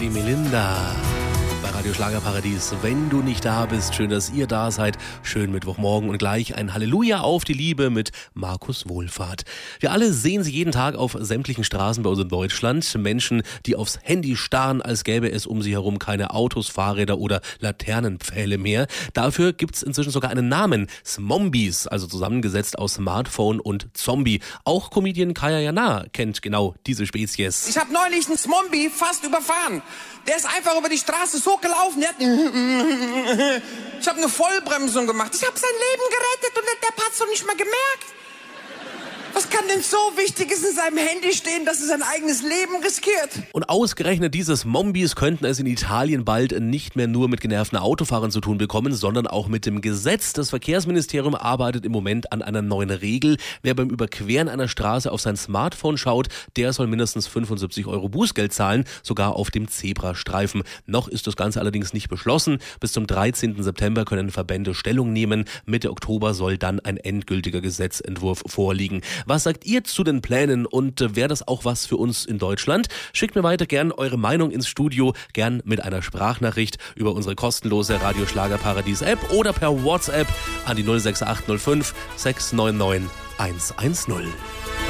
Willi Melinda bei Radio Schlagerparadies. Wenn du nicht da bist, schön, dass ihr da seid. Schönen Mittwochmorgen und gleich ein Halleluja auf die Liebe mit Markus Wohlfahrt. Wir alle sehen sie jeden Tag auf sämtlichen Straßen bei uns in Deutschland. Menschen, die aufs Handy starren, als gäbe es um sie herum keine Autos, Fahrräder oder Laternenpfähle mehr. Dafür gibt's inzwischen sogar einen Namen. Smombies, also zusammengesetzt aus Smartphone und Zombie. Auch Comedian Kaya Jana kennt genau diese Spezies. Ich habe neulich einen Zombie fast überfahren. Der ist einfach über die Straße so gelaufen. Ich habe eine Vollbremsung gemacht. Ich habe sein Leben gerettet und der hat's doch nicht mal gemerkt. Was kann denn so Wichtiges in seinem Handy stehen, dass er sein eigenes Leben riskiert? Und ausgerechnet diese Smombies könnten es in Italien bald nicht mehr nur mit genervten Autofahrern zu tun bekommen, sondern auch mit dem Gesetz. Das Verkehrsministerium arbeitet im Moment an einer neuen Regel. Wer beim Überqueren einer Straße auf sein Smartphone schaut, der soll mindestens 75 € Bußgeld zahlen, sogar auf dem Zebrastreifen. Noch ist das Ganze allerdings nicht beschlossen. Bis zum 13. September können Verbände Stellung nehmen. Mitte Oktober soll dann ein endgültiger Gesetzentwurf vorliegen. Was sagt ihr zu den Plänen und wäre das auch was für uns in Deutschland? Schickt mir weiter gern eure Meinung ins Studio, gern mit einer Sprachnachricht über unsere kostenlose Radio Schlagerparadies App oder per WhatsApp an die 06805 699 110.